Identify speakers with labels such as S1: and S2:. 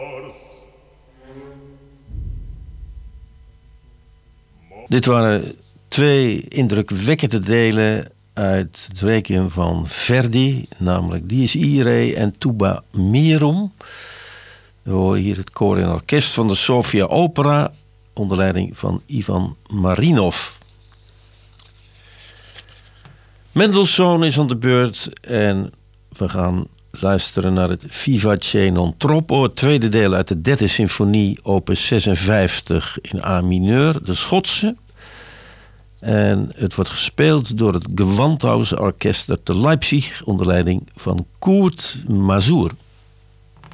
S1: Dit waren twee indrukwekkende delen uit het Requiem van Verdi, namelijk Dies Irae en Tuba Mirum. We horen hier het koor en orkest van de Sofia Opera onder leiding van Ivan Marinov. Mendelssohn is aan de beurt en we gaan luisteren naar het Vivace non troppo, het tweede deel uit de derde symfonie, opus 56 in A mineur, de Schotse. En het wordt gespeeld door het Gewandhausen Orkester te Leipzig onder leiding van Kurt Masur.